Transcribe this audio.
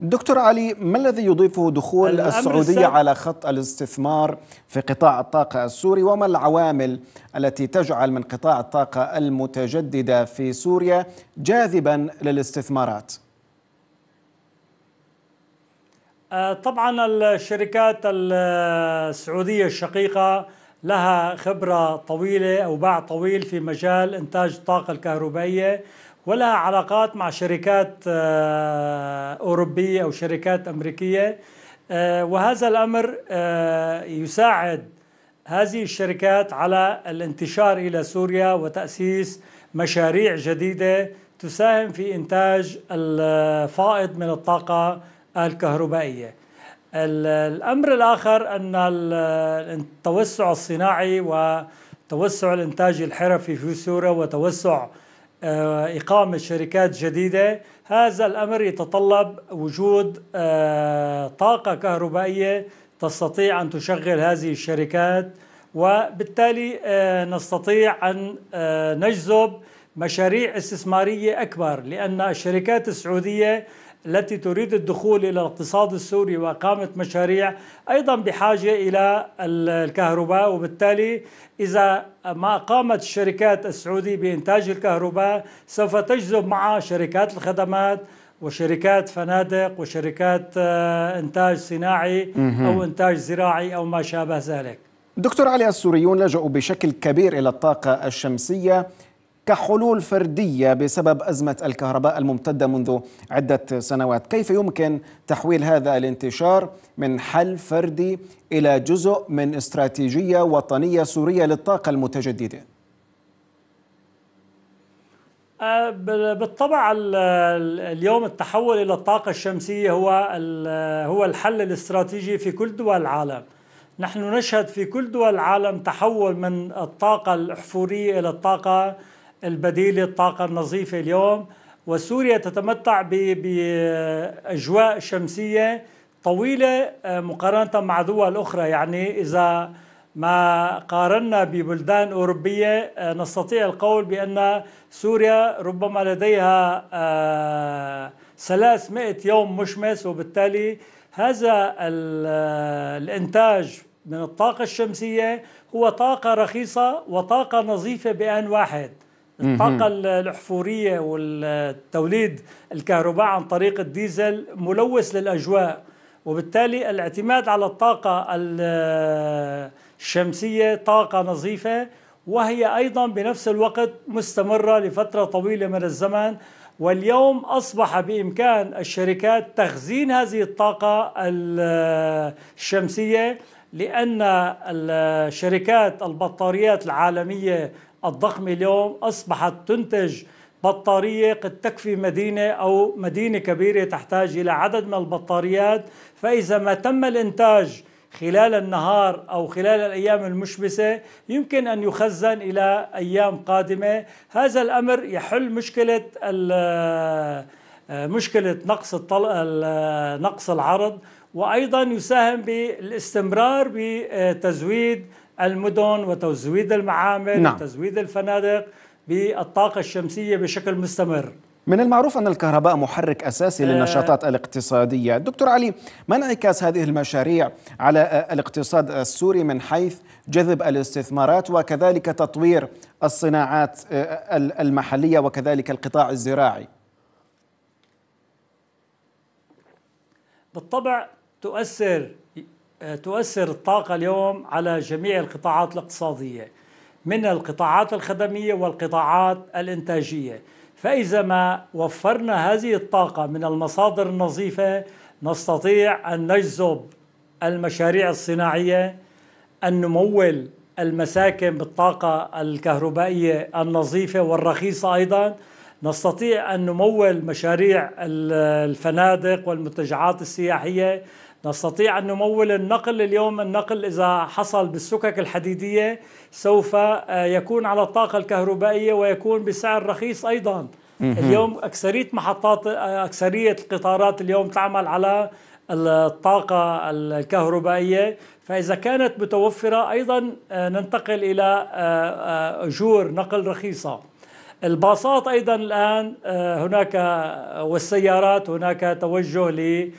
دكتور علي، ما الذي يضيفه دخول السعودية على خط الاستثمار في قطاع الطاقة السوري؟ وما العوامل التي تجعل من قطاع الطاقة المتجددة في سوريا جاذبا للاستثمارات؟ طبعا الشركات السعودية الشقيقة لها خبرة طويلة أو باع طويل في مجال إنتاج الطاقة الكهربائية، ولها علاقات مع شركات أوروبية أو شركات أمريكية، وهذا الأمر يساعد هذه الشركات على الانتشار إلى سوريا وتأسيس مشاريع جديدة تساهم في إنتاج الفائض من الطاقة الكهربائية. الأمر الآخر أن التوسع الصناعي وتوسع الإنتاج الحرفي في سوريا وتوسع إقامة شركات جديدة، هذا الأمر يتطلب وجود طاقة كهربائية تستطيع أن تشغل هذه الشركات، وبالتالي نستطيع أن نجذب مشاريع استثمارية أكبر، لأن الشركات السعودية التي تريد الدخول إلى الاقتصاد السوري وإقامة مشاريع أيضا بحاجة إلى الكهرباء، وبالتالي إذا ما قامت الشركات السعودية بإنتاج الكهرباء سوف تجذب معها شركات الخدمات وشركات فنادق وشركات إنتاج صناعي أو إنتاج زراعي أو ما شابه ذلك. دكتور علي، السوريون لجأوا بشكل كبير إلى الطاقة الشمسية كحلول فردية بسبب أزمة الكهرباء الممتدة منذ عدة سنوات. كيف يمكن تحويل هذا الانتشار من حل فردي إلى جزء من استراتيجية وطنية سورية للطاقة المتجددة؟ بالطبع اليوم التحول إلى الطاقة الشمسية هو الحل الاستراتيجي في كل دول العالم. نحن نشهد في كل دول العالم تحول من الطاقة الأحفورية إلى الطاقة البديلة، الطاقة النظيفة اليوم، وسوريا تتمتع بأجواء شمسية طويلة مقارنة مع دول أخرى. يعني إذا ما قارنا ببلدان أوروبية نستطيع القول بأن سوريا ربما لديها 300 يوم مشمس، وبالتالي هذا الإنتاج من الطاقة الشمسية هو طاقة رخيصة وطاقة نظيفة بآن واحد. الطاقة الأحفورية والتوليد الكهرباء عن طريق الديزل ملوث للأجواء، وبالتالي الاعتماد على الطاقة الشمسية طاقة نظيفة، وهي أيضا بنفس الوقت مستمرة لفترة طويلة من الزمن. واليوم أصبح بإمكان الشركات تخزين هذه الطاقة الشمسية، لأن الشركات البطاريات العالمية الضخمة اليوم أصبحت تنتج بطارية قد تكفي مدينة أو مدينة كبيرة تحتاج إلى عدد من البطاريات. فإذا ما تم الإنتاج خلال النهار أو خلال الأيام المشمسة يمكن أن يخزن إلى أيام قادمة. هذا الأمر يحل مشكلة نقص العرض، وأيضا يساهم بالاستمرار بتزويد المدن وتزويد المعامل وتزويد الفنادق بالطاقة الشمسية بشكل مستمر. من المعروف أن الكهرباء محرك أساسي للنشاطات الاقتصادية. دكتور علي، ما انعكاس هذه المشاريع على الاقتصاد السوري من حيث جذب الاستثمارات وكذلك تطوير الصناعات المحلية وكذلك القطاع الزراعي؟ بالطبع تؤثر الطاقة اليوم على جميع القطاعات الاقتصادية، من القطاعات الخدمية والقطاعات الإنتاجية. فإذا ما وفرنا هذه الطاقة من المصادر النظيفة نستطيع أن نجذب المشاريع الصناعية، أن نمول المساكن بالطاقة الكهربائية النظيفة والرخيصة، أيضا نستطيع أن نمول مشاريع الفنادق والمنتجعات السياحية، نستطيع أن نمول النقل. اليوم النقل إذا حصل بالسكك الحديدية سوف يكون على الطاقة الكهربائية ويكون بسعر رخيص أيضا. اليوم أكثرية القطارات اليوم تعمل على الطاقة الكهربائية، فإذا كانت متوفرة أيضا ننتقل إلى أجور نقل رخيصة. الباصات أيضا الآن هناك والسيارات هناك توجه